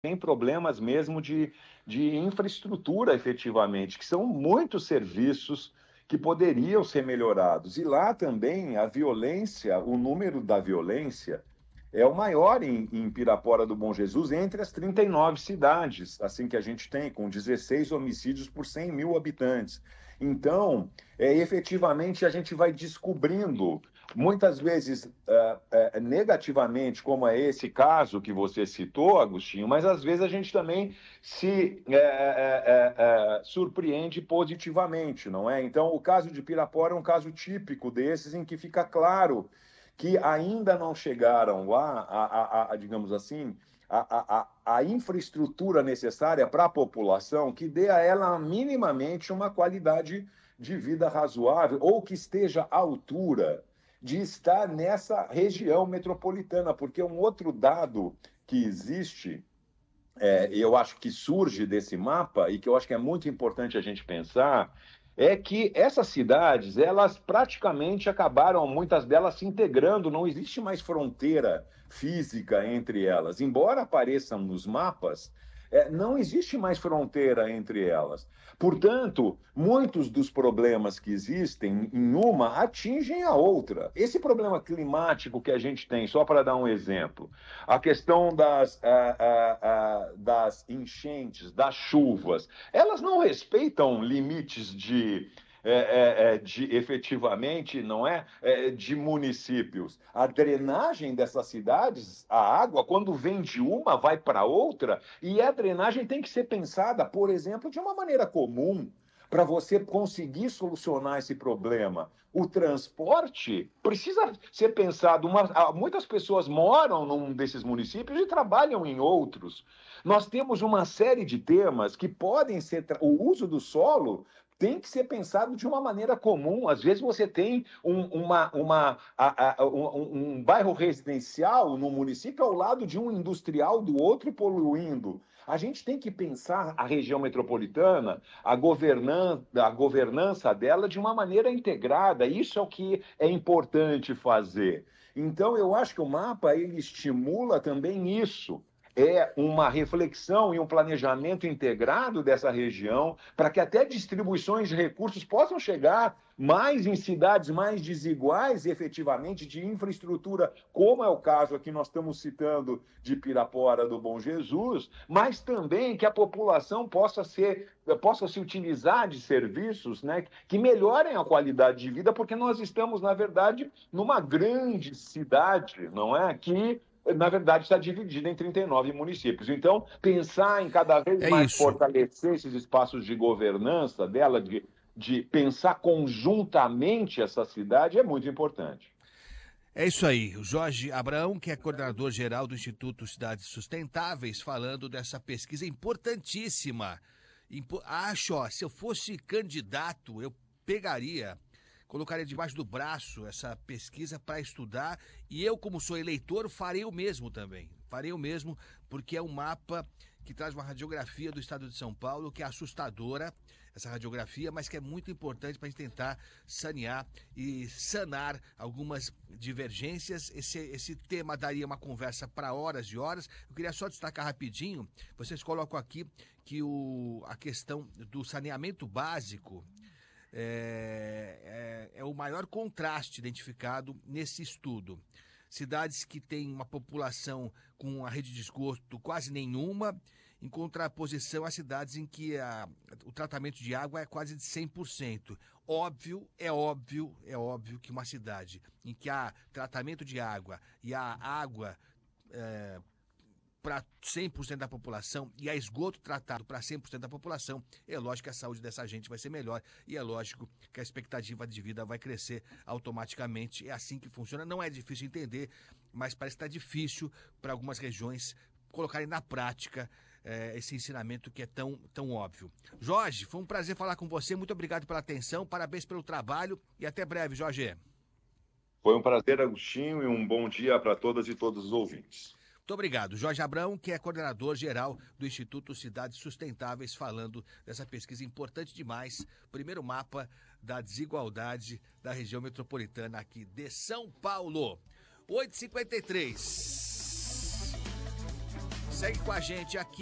tem problemas mesmo de infraestrutura, efetivamente, que são muitos serviços que poderiam ser melhorados. E lá também a violência, o número da violência é o maior em Pirapora do Bom Jesus, entre as 39 cidades, assim que a gente tem, com 16 homicídios por 100 mil habitantes. Então, efetivamente, a gente vai descobrindo, muitas vezes negativamente, como é esse caso que você citou, Agostinho, mas às vezes a gente também se surpreende positivamente, não é? Então, o caso de Pirapora é um caso típico desses em que fica claro que ainda não chegaram lá, digamos assim, a infraestrutura necessária para a população que dê a ela minimamente uma qualidade de vida razoável ou que esteja à altura de estar nessa região metropolitana, porque um outro dado que existe, eu acho que surge desse mapa e que eu acho que é muito importante a gente pensar, é que essas cidades, elas praticamente acabaram, muitas delas se integrando, não existe mais fronteira física entre elas. Embora apareçam nos mapas, não existe mais fronteira entre elas. Portanto, muitos dos problemas que existem em uma atingem a outra. Esse problema climático que a gente tem, só para dar um exemplo, a questão das enchentes, das chuvas, elas não respeitam limites de efetivamente, não é, de municípios. A drenagem dessas cidades, a água, quando vem de uma, vai para outra, e a drenagem tem que ser pensada, por exemplo, de uma maneira comum, para você conseguir solucionar esse problema. O transporte precisa ser pensado. Muitas pessoas moram num desses municípios e trabalham em outros. Nós temos uma série de temas que podem ser. O uso do solo tem que ser pensado de uma maneira comum. Às vezes você tem um bairro residencial no município ao lado de um industrial do outro poluindo. A gente tem que pensar a região metropolitana, a governança dela de uma maneira integrada. Isso é o que é importante fazer. Então, eu acho que o mapa ele estimula também isso. É uma reflexão e um planejamento integrado dessa região para que até distribuições de recursos possam chegar mais em cidades mais desiguais, efetivamente, de infraestrutura, como é o caso aqui nós estamos citando de Pirapora do Bom Jesus, mas também que a população possa se utilizar de serviços, né, que melhorem a qualidade de vida, porque nós estamos, na verdade, numa grande cidade, não é? Que na verdade, está dividida em 39 municípios. Então, pensar em cada vez É mais isso. fortalecer esses espaços de governança dela, de pensar conjuntamente essa cidade, é muito importante. É isso aí. O Jorge Abraão, que é coordenador geral do Instituto Cidades Sustentáveis, falando dessa pesquisa importantíssima. Acho, ó, se eu fosse candidato, eu pegaria, colocaria debaixo do braço essa pesquisa para estudar e eu, como sou eleitor, farei o mesmo também. Farei o mesmo porque é um mapa que traz uma radiografia do estado de São Paulo que é assustadora, essa radiografia, mas que é muito importante para a gente tentar sanear e sanar algumas divergências. Esse tema daria uma conversa para horas e horas. Eu queria só destacar rapidinho, vocês colocam aqui que a questão do saneamento básico é o maior contraste identificado nesse estudo. Cidades que têm uma população com a rede de esgoto quase nenhuma, em contraposição a cidades em que o tratamento de água é quase de 100%. É óbvio que uma cidade em que há tratamento de água e a água para 100% da população e a esgoto tratado para 100% da população, é lógico que a saúde dessa gente vai ser melhor e é lógico que a expectativa de vida vai crescer automaticamente. É assim que funciona. Não é difícil entender, mas parece que está difícil para algumas regiões colocarem na prática esse ensinamento que é tão óbvio. Jorge, foi um prazer falar com você. Muito obrigado pela atenção, parabéns pelo trabalho e até breve, Jorge. Foi um prazer, Agostinho, e um bom dia para todas e todos os ouvintes. Muito obrigado. Jorge Abrão, que é coordenador geral do Instituto Cidades Sustentáveis, falando dessa pesquisa importante demais. Primeiro mapa da desigualdade da região metropolitana aqui de São Paulo. 8h53. segue com a gente aqui.